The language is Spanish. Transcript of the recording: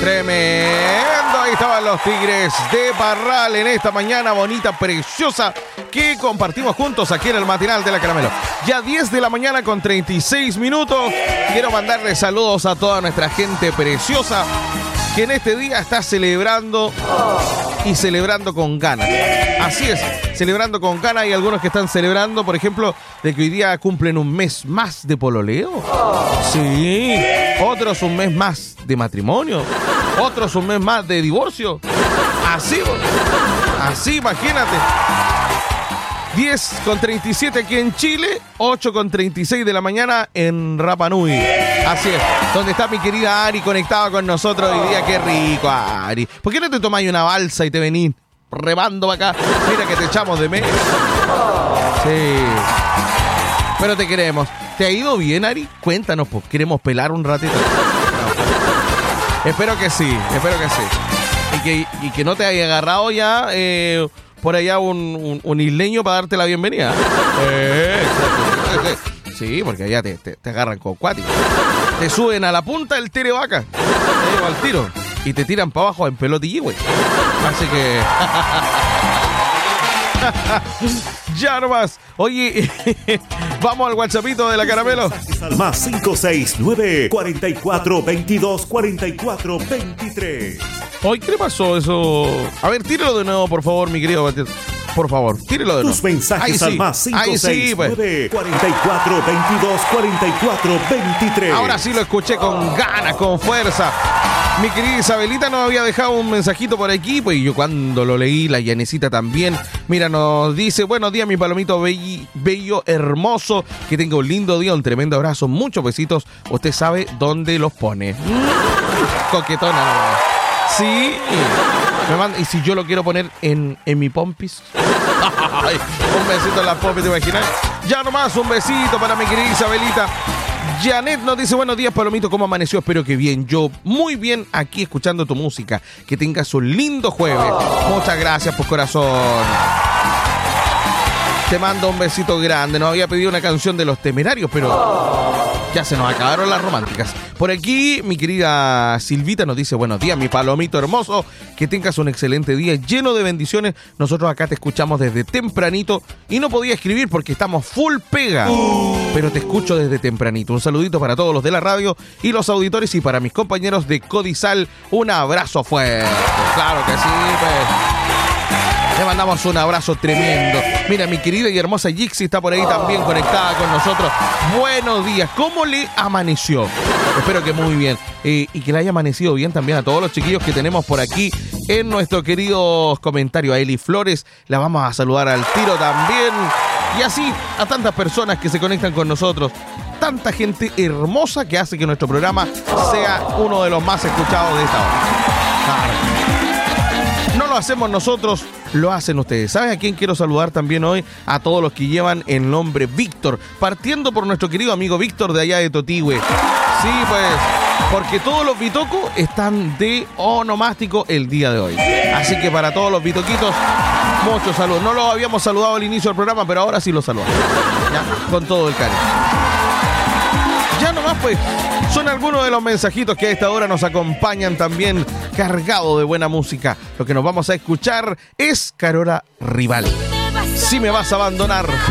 Tremendo, ahí estaban los Tigres de Parral en esta mañana bonita, preciosa, que compartimos juntos aquí en el matinal de la Caramelo. Ya 10 de la mañana con 36 minutos. Quiero mandarle saludos a toda nuestra gente preciosa que en este día está celebrando y celebrando con ganas. Así es, celebrando con ganas. Hay algunos que están celebrando, por ejemplo, de que hoy día cumplen un mes más de pololeo. Sí, otros un mes más de matrimonio, otros un mes más de divorcio. Así, imagínate. 10:37 aquí en Chile, 8:36 de la mañana en Rapa Nui. Así es, donde está mi querida Ari conectada con nosotros hoy día. Qué rico, Ari. ¿Por qué no te tomáis una balsa y te venís remando para acá? Mira que te echamos de menos. Sí. Pero te queremos. ¿Te ha ido bien, Ari? Cuéntanos, pues. ¿Queremos pelar un ratito? No. Espero que sí. Y que no te haya agarrado ya por allá un isleño para darte la bienvenida. Sí, porque allá te agarran con cuático. Te suben a la punta del Terevaca. Te llevo al tiro. Y te tiran para abajo en pelotillí, güey. Así que... ya nomás. Oye, vamos al WhatsAppito de la Caramelo. Más 569-4422-4423. Oye, ¿qué le pasó eso? A ver, tírelo de nuevo, por favor, mi querido Batir. Por favor, tírelo de nuevo. Tus mensajes al más 569-4422-4423. Ahora sí lo escuché con ganas, con fuerza. Mi querida Isabelita nos había dejado un mensajito por aquí, pues yo cuando lo leí, la Yanecita también. Mira, nos dice, buenos días, mi palomito bello, hermoso, que tenga un lindo día, un tremendo abrazo, muchos besitos. Usted sabe dónde los pone. Coquetona. Sí. Y si yo lo quiero poner en mi pompis. Un besito en la pompis, ¿te imaginas? Ya nomás, un besito para mi querida Isabelita. Janet nos dice, buenos días, Palomito, ¿cómo amaneció? Espero que bien. Yo muy bien aquí escuchando tu música. Que tengas un lindo jueves. Muchas gracias, por corazón. Te mando un besito grande. Nos había pedido una canción de Los Temerarios, pero ya se nos acabaron las románticas. Por aquí, mi querida Silvita nos dice, buenos días, mi palomito hermoso. Que tengas un excelente día lleno de bendiciones. Nosotros acá te escuchamos desde tempranito y no podía escribir porque estamos full pega. Pero te escucho desde tempranito. Un saludito para todos los de la radio y los auditores y para mis compañeros de Codisal. Un abrazo fuerte. Claro que sí, pues. Le mandamos un abrazo tremendo. Mira, mi querida y hermosa Jixi está por ahí también conectada con nosotros. Buenos días. ¿Cómo le amaneció? Espero que muy bien. Y que le haya amanecido bien también a todos los chiquillos que tenemos por aquí en nuestro querido comentario. A Eli Flores, la vamos a saludar al tiro también. Y así a tantas personas que se conectan con nosotros. Tanta gente hermosa que hace que nuestro programa sea uno de los más escuchados de esta hora. Claro. No lo hacemos nosotros, lo hacen ustedes. ¿Sabes a quién quiero saludar también hoy? A todos los que llevan el nombre Víctor, partiendo por nuestro querido amigo Víctor de allá de Totigüe. Sí, pues, porque todos los vitocos están de onomástico el día de hoy. Así que para todos los vitoquitos, muchos saludos. No los habíamos saludado al inicio del programa, pero ahora sí los saludamos. Ya, con todo el cariño. Ya nomás, pues, son algunos de los mensajitos que a esta hora nos acompañan también, cargado de buena música. Lo que nos vamos a escuchar es Carola Rival. Si me vas a abandonar.